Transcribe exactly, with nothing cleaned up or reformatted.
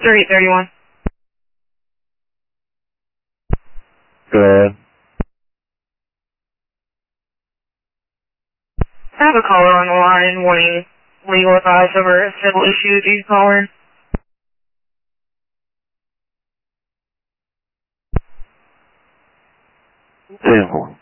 thirty thirty-one. Go ahead. I have a caller on the line wanting legal advice over a civil issue. Do you call in? ten four.